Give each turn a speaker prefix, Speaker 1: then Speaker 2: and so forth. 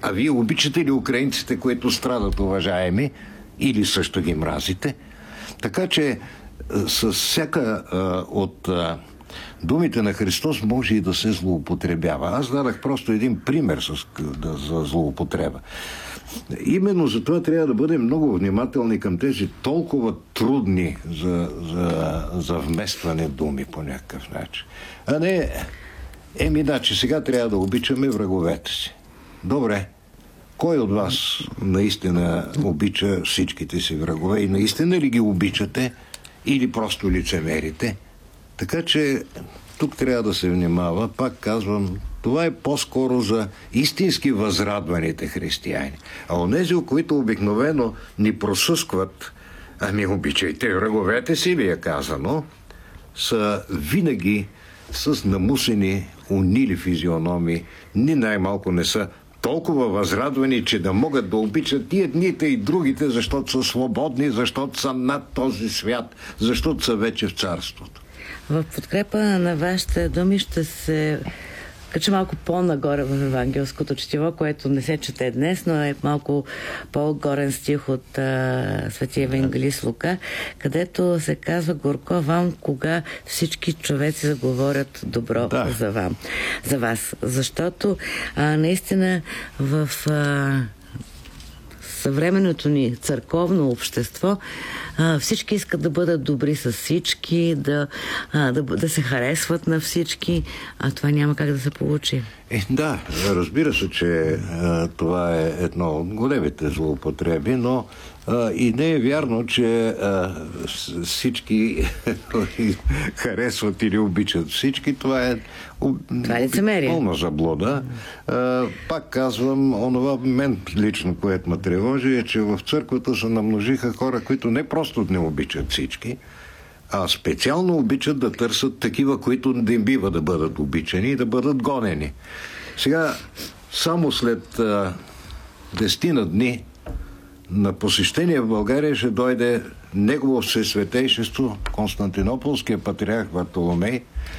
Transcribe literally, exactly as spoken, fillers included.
Speaker 1: А вие обичате ли украинците, които страдат, уважаеми, или също ги мразите? Така че с всяка а, от а, думите на Христос може и да се злоупотребява. Аз дадах просто един пример с, да, за злоупотреба. Именно за това трябва да бъдем много внимателни към тези толкова трудни за, за, за вместване думи по някакъв начин. А не, еми да, че сега трябва да обичаме враговете си. Добре, кой от вас наистина обича всичките си врагове и наистина ли ги обичате или просто лицемерите? Така че тук трябва да се внимава. Пак казвам, това е по-скоро за истински възрадваните християни. А онези, които обикновено ни просъскват, ами обичайте враговете си, ви е казано, са винаги с намусени, унили физиономи, ни най-малко не са толкова възрадвани, че да могат да обичат и едните и другите, защото са свободни, защото са над този свят, защото са вече в царството.
Speaker 2: В подкрепа на вашите думи ще се кача малко по-нагоре в евангелското четиво, което не се чете днес, но е малко по-горен стих от а, Светия евангелист Лука, където се казва: горко вам, кога всички човеци заговорят добро да. за, вам, за вас. Защото а, наистина в а, съвременното ни църковно общество а, всички искат да бъдат добри с всички, да, а, да, да се харесват на всички, а това няма как да се получи.
Speaker 1: Е, да, разбира се, че а, това е едно от големите злоупотреби, но а, и не е вярно, че а, всички харесват или обичат всички. Това е,
Speaker 2: това е лицемерие.
Speaker 1: Пълна заблуда. А, пак казвам, онова мен лично, което ме тревожи, е, че в църквата се намножиха хора, които не просто не обичат всички, а специално обичат да търсят такива, които не бива да бъдат обичани и да бъдат гонени. Сега, само след а, десетина дни на посещение в България ще дойде негово всесветейшество Константинополския патриарх Вартоломей,